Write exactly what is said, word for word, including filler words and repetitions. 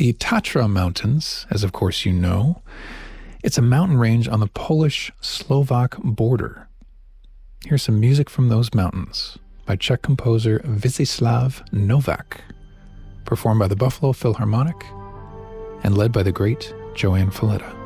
The Tatra Mountains, as of course you know, it's a mountain range on the Polish-Slovak border. Here's some music from those mountains by Czech composer Vítislav Novak, performed by the Buffalo Philharmonic and led by the great Joanne Falletta.